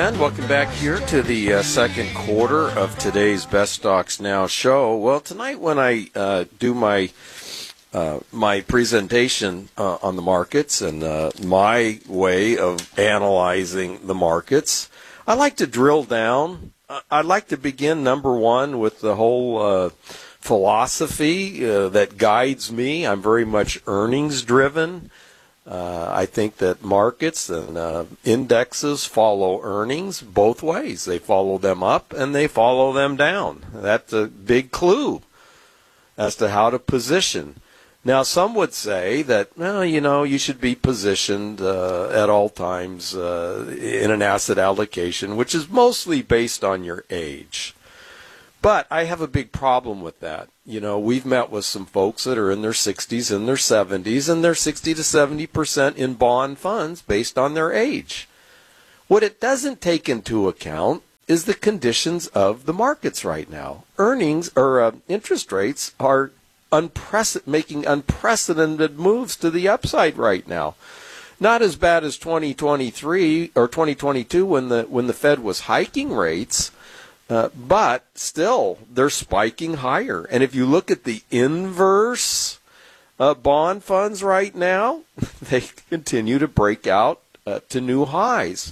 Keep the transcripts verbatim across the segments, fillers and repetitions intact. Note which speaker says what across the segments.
Speaker 1: And welcome back here to the uh, second quarter of today's Best Stocks Now show. Well, tonight when I uh, do my uh, my presentation uh, on the markets and uh, my way of analyzing the markets, I like to drill down. I'd like to begin, number one, with the whole uh, philosophy uh, that guides me. I'm very much earnings-driven. Uh, I think that markets and uh, indexes follow earnings both ways. They follow them up and they follow them down. That's a big clue as to how to position. Now, some would say that, well, you know, you should be positioned uh, at all times uh, in an asset allocation, which is mostly based on your age. But I have a big problem with that. You know, we've met with some folks that are in their sixties and their seventies, and they're sixty to seventy percent in bond funds based on their age. What it doesn't take into account is the conditions of the markets right now. Earnings or uh, interest rates are unprecedented, making unprecedented moves to the upside right now. Not as bad as twenty twenty-three or twenty twenty-two when the when the Fed was hiking rates. Uh, but still, they're spiking higher. And if you look at the inverse uh, bond funds right now, they continue to break out uh, to new highs.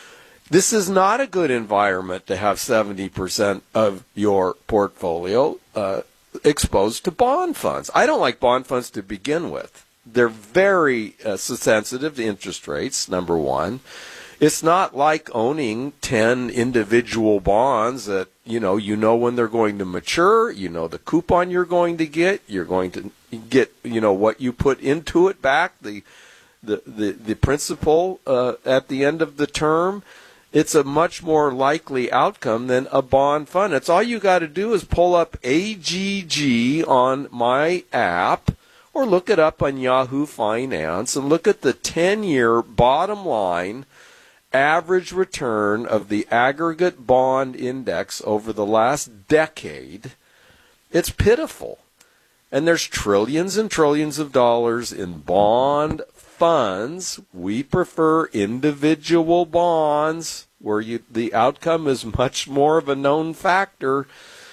Speaker 1: This is not a good environment to have seventy percent of your portfolio uh, exposed to bond funds. I don't like bond funds to begin with. They're very uh, sensitive to interest rates, number one. It's not like owning ten individual bonds that, you know, you know when they're going to mature, you know the coupon you're going to get, you're going to get, you know, what you put into it back, the the, the, the principal uh, at the end of the term. It's a much more likely outcome than a bond fund. It's all you got to do is pull up A G G on my app or look it up on Yahoo Finance and look at the ten-year bottom line average return of the aggregate bond index over the last decade. It's pitiful. And there's trillions and trillions of dollars in bond funds. We prefer individual bonds where you, the outcome is much more of a known factor,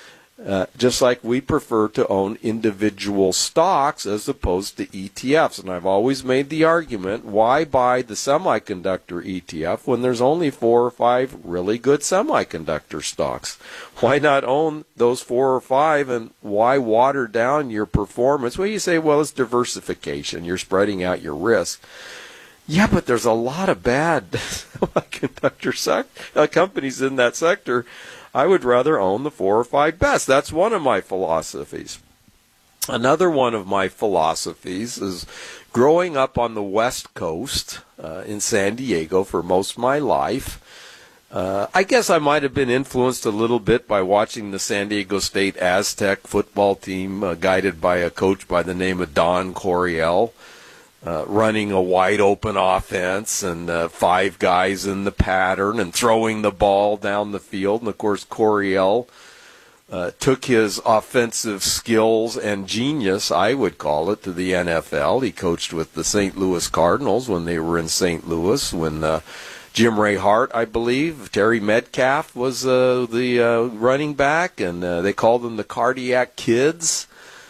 Speaker 1: uh, just like we prefer to own individual stocks as opposed to E T Fs. And I've always made the argument, why buy the semiconductor E T F when there's only four or five really good semiconductor stocks? Why not own those four or five, and why water down your performance? Well, you say, well, it's diversification. You're spreading out your risk. Yeah, but there's a lot of bad semiconductor sec- uh, companies in that sector. I would rather own the four or five best. That's one of my philosophies. Another one of my philosophies is growing up on the West Coast uh, in San Diego for most of my life. Uh, I guess I might have been influenced a little bit by watching the San Diego State Aztec football team uh, guided by a coach by the name of Don Coryell. Uh, running a wide-open offense and uh, five guys in the pattern and throwing the ball down the field. And, of course, Coryell uh, took his offensive skills and genius, I would call it, to the N F L. He coached with the Saint Louis Cardinals when they were in Saint Louis, when uh, Jim Ray Hart, I believe, Terry Metcalf was uh, the uh, running back, and uh, they called them the Cardiac Kids.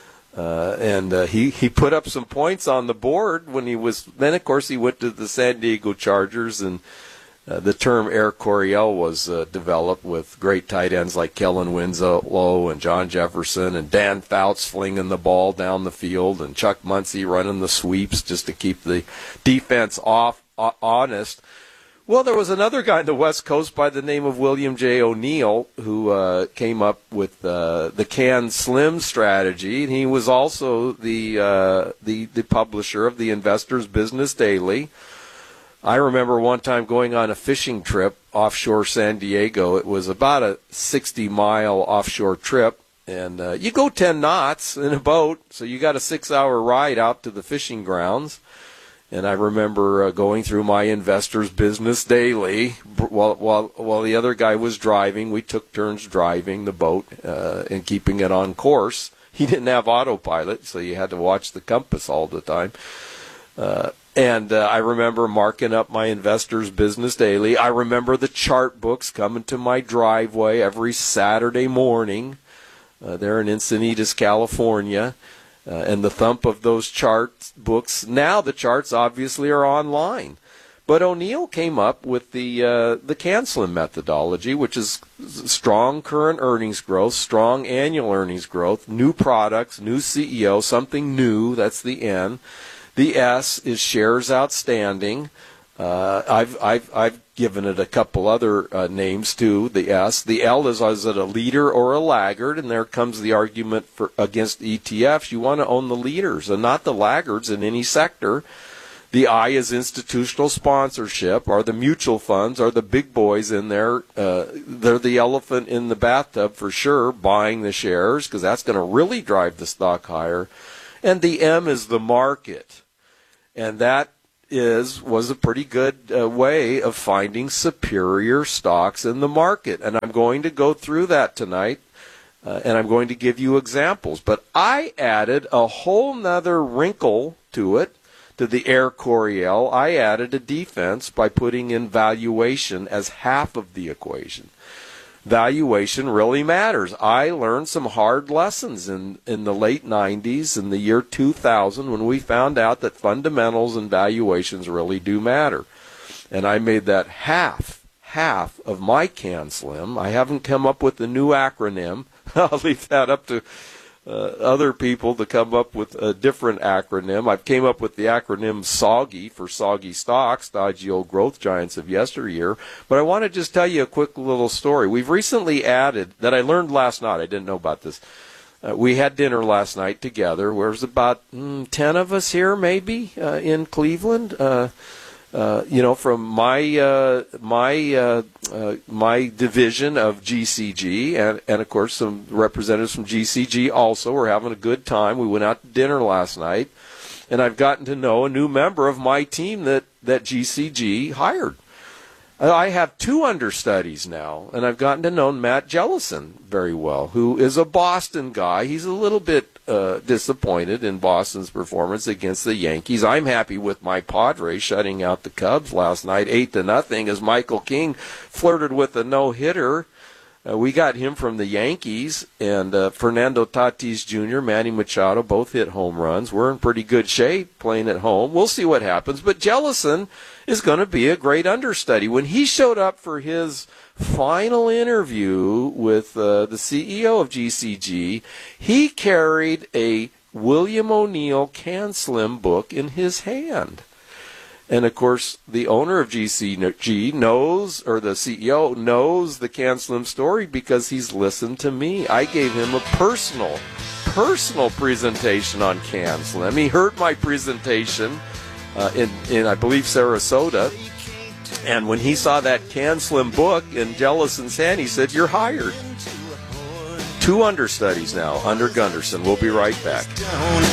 Speaker 1: Uh, and uh, he, he put up some points on the board when he was, then of course he went to the San Diego Chargers, and uh, the term Air Coryell was uh, developed with great tight ends like Kellen Winslow and John Jefferson and Dan Fouts flinging the ball down the field and Chuck Muncie running the sweeps just to keep the defense off, uh, honest. Well, there was another guy on the West Coast by the name of William J. O'Neill who uh, came up with uh, the Can Slim strategy, and he was also the, uh, the the publisher of the Investor's Business Daily. I remember one time going on a fishing trip offshore San Diego. It was about a sixty-mile offshore trip, and uh, you go ten knots in a boat, so you got a six-hour ride out to the fishing grounds. And I remember uh, going through my Investor's Business Daily while while while the other guy was driving. We took turns driving the boat uh, and keeping it on course. He didn't have autopilot, so you had to watch the compass all the time. Uh, And uh, I remember marking up my Investors Business Daily. I remember the chart books coming to my driveway every Saturday morning uh, there in Encinitas, California. Uh, and the thump of those chart books. Now the charts obviously are online. But O'Neill came up with the uh, the CanSlim methodology, which is strong current earnings growth, strong annual earnings growth, new products, new C E O, something new, that's the N. The S is shares outstanding. Uh, I've I've I've given it a couple other uh, names too. The S, the L is is it a leader or a laggard, and there comes the argument for against E T Fs. You want to own the leaders and not the laggards in any sector. The I is institutional sponsorship. Are the mutual funds? Are the big boys in there? Uh, they're the elephant in the bathtub for sure, buying the shares because that's going to really drive the stock higher. And the M is the market, and that is was a pretty good uh, way of finding superior stocks in the market. And I'm going to go through that tonight, uh, and I'm going to give you examples. But I added a whole nother wrinkle to it, to the Air Coryell. I added a defense by putting in valuation as half of the equation. Valuation really matters. I learned some hard lessons in, in the late nineties, in the year two thousand, when we found out that fundamentals and valuations really do matter. And I made that half, half of my CanSlim. I haven't come up with a new acronym. I'll leave that up to uh, other people to come up with a different acronym. I've came up with the acronym SOGGY for Soggy Stocks, Stodgy Old Growth Giants of Yesteryear. But I want to just tell you a quick little story. We've recently added, that I learned last night, I didn't know about this. Uh, we had dinner last night together. There's about mm, ten of us here, maybe, uh, in Cleveland. Uh, uh, you know, from my uh, my uh, uh, my division of G C G, and, and of course some representatives from G C G also. We're having a good time. We went out to dinner last night, and I've gotten to know a new member of my team that, that G C G hired. I have two understudies now, and I've gotten to know Matt Jellison very well, who is a Boston guy. He's a little bit uh, disappointed in Boston's performance against the Yankees. I'm happy with my Padres shutting out the Cubs last night, eight to nothing, as Michael King flirted with a no-hitter. Uh, we got him from the Yankees, and uh, Fernando Tatis Junior, Manny Machado both hit home runs. We're in pretty good shape playing at home. We'll see what happens. But Jellison is going to be a great understudy. When he showed up for his final interview with uh, the C E O of G C G, he carried a William O'Neill CanSlim book in his hand. And, of course, the owner of G C G knows, or the C E O knows the CanSlim story because he's listened to me. I gave him a personal, personal presentation on CanSlim. He heard my presentation uh, in, in, I believe, Sarasota. And when he saw that CanSlim book in Jellison's hand, he said, "You're hired." Two understudies now under Gunderson. We'll be right back.